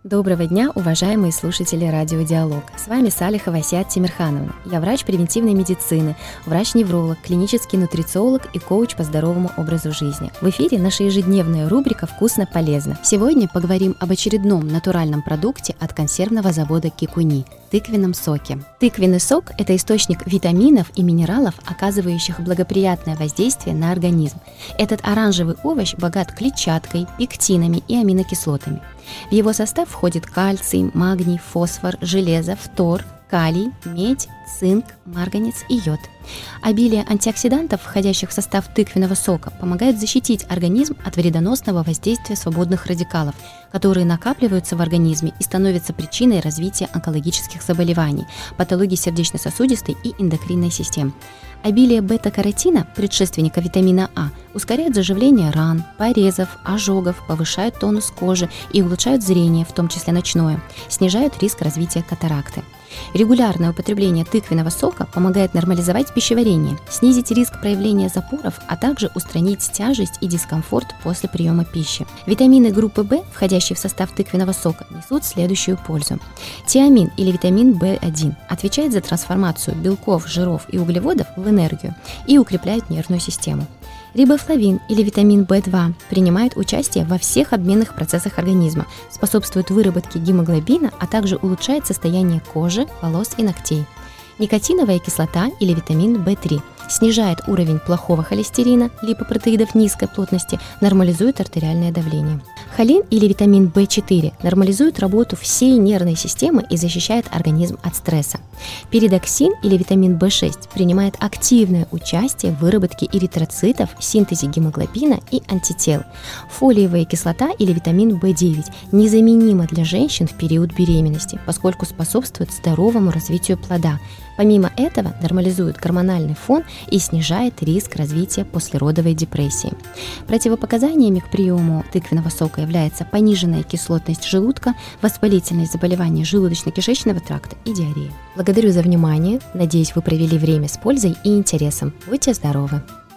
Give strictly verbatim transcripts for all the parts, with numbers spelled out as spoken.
Доброго дня, уважаемые слушатели Радио Диалог. С вами Салихова Асиат Тимирхановна. Я врач превентивной медицины, врач-невролог, клинический нутрициолог и коуч по здоровому образу жизни. В эфире наша ежедневная рубрика «Вкусно-полезно». Сегодня поговорим об очередном натуральном продукте от консервного завода Кикуни – тыквенном соке. Тыквенный сок – это источник витаминов и минералов, оказывающих благоприятное воздействие на организм. Этот оранжевый овощ богат клетчаткой, пектинами и аминокислотами. В его состав входит кальций, магний, фосфор, железо, фтор, калий, медь, цинк, марганец и йод. Обилие антиоксидантов, входящих в состав тыквенного сока, помогает защитить организм от вредоносного воздействия свободных радикалов, которые накапливаются в организме и становятся причиной развития онкологических заболеваний, патологий сердечно-сосудистой и эндокринной систем. Обилие бета-каротина, предшественника витамина А, ускоряет заживление ран, порезов, ожогов, повышает тонус кожи и улучшает зрение, в том числе ночное, снижает риск развития катаракты. Регулярное употребление тыквенного сока помогает нормализовать пищеварение, снизить риск проявления запоров, а также устранить тяжесть и дискомфорт после приема пищи. Витамины группы В, входящие в состав тыквенного сока, несут следующую пользу. Тиамин или витамин В один отвечает за трансформацию белков, жиров и углеводов в энергию и укрепляет нервную систему. Рибофлавин или витамин В два принимает участие во всех обменных процессах организма, способствует выработке гемоглобина, а также улучшает состояние кожи, волос и ногтей. Никотиновая кислота или витамин В три снижает уровень плохого холестерина, липопротеидов низкой плотности, нормализует артериальное давление. Холин или витамин В четыре нормализует работу всей нервной системы и защищает организм от стресса. Пиридоксин или витамин В шесть принимает активное участие в выработке эритроцитов, синтезе гемоглобина и антител. Фолиевая кислота или витамин В девять незаменима для женщин в период беременности, поскольку способствует здоровому развитию плода. Помимо этого, нормализует гормональный фон и снижает риск развития послеродовой депрессии. Противопоказаниями к приему тыквенного сока является пониженная кислотность желудка, воспалительность заболеваний желудочно-кишечного тракта и диарея. Благодарю за внимание. Надеюсь, вы провели время с пользой и интересом. Будьте здоровы!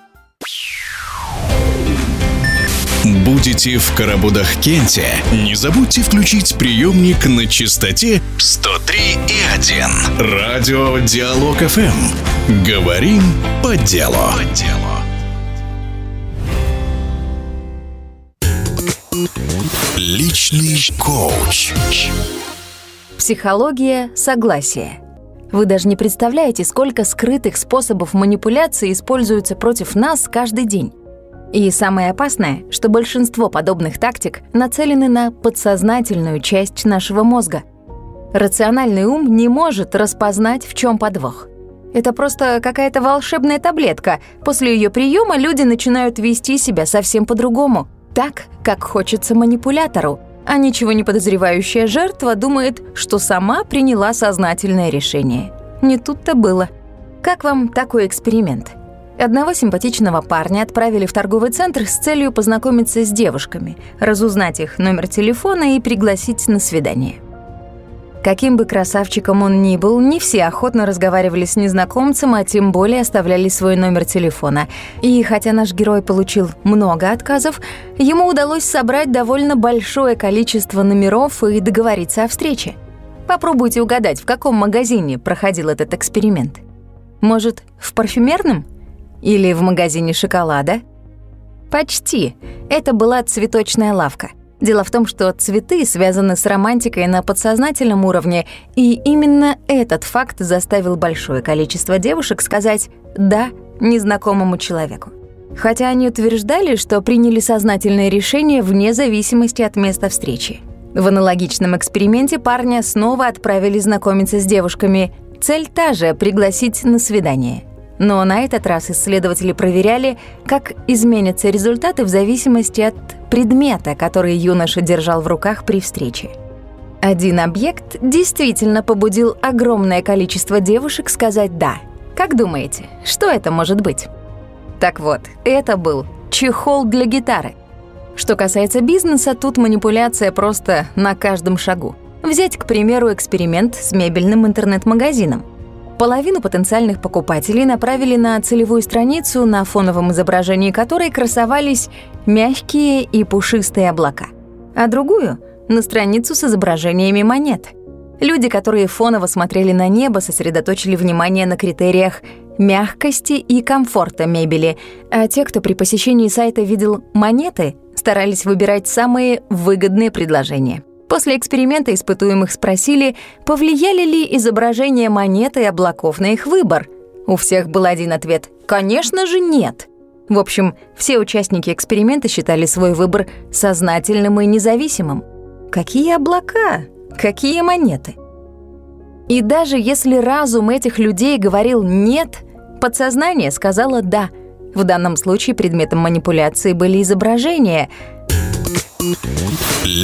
Будете в Карабудах-Кенте? Не забудьте включить приемник на частоте сто три и один. Радио Диалог эф эм. Говорим по делу. По делу. Личный коуч. Психология согласия. Вы даже не представляете, сколько скрытых способов манипуляции используются против нас каждый день. И самое опасное, что большинство подобных тактик нацелены на подсознательную часть нашего мозга. Рациональный ум не может распознать, в чем подвох. Это просто какая-то волшебная таблетка. После ее приема люди начинают вести себя совсем по-другому, так, как хочется манипулятору, а ничего не подозревающая жертва думает, что сама приняла сознательное решение. Не тут-то было. Как вам такой эксперимент? Одного симпатичного парня отправили в торговый центр с целью познакомиться с девушками, разузнать их номер телефона и пригласить на свидание. Каким бы красавчиком он ни был, не все охотно разговаривали с незнакомцем, а тем более оставляли свой номер телефона. И хотя наш герой получил много отказов, ему удалось собрать довольно большое количество номеров и договориться о встрече. Попробуйте угадать, в каком магазине проходил этот эксперимент. Может, в парфюмерном? Или в магазине шоколада? Почти. Это была цветочная лавка. Дело в том, что цветы связаны с романтикой на подсознательном уровне, и именно этот факт заставил большое количество девушек сказать «да» незнакомому человеку. Хотя они утверждали, что приняли сознательное решение вне зависимости от места встречи. В аналогичном эксперименте парня снова отправили знакомиться с девушками. Цель та же — пригласить на свидание. Но на этот раз исследователи проверяли, как изменятся результаты в зависимости от предмета, который юноша держал в руках при встрече. Один объект действительно побудил огромное количество девушек сказать «да». Как думаете, что это может быть? Так вот, это был чехол для гитары. Что касается бизнеса, тут манипуляция просто на каждом шагу. Взять, к примеру, эксперимент с мебельным интернет-магазином. Половину потенциальных покупателей направили на целевую страницу, на фоновом изображении которой красовались мягкие и пушистые облака, а другую на страницу с изображениями монет. Люди, которые фоново смотрели на небо, сосредоточили внимание на критериях мягкости и комфорта мебели, а те, кто при посещении сайта видел монеты, старались выбирать самые выгодные предложения. После эксперимента испытуемых спросили, повлияли ли изображения монет и облаков на их выбор. У всех был один ответ – конечно же нет. В общем, все участники эксперимента считали свой выбор сознательным и независимым. Какие облака? Какие монеты? И даже если разум этих людей говорил «нет», подсознание сказало «да». В данном случае предметом манипуляции были изображения.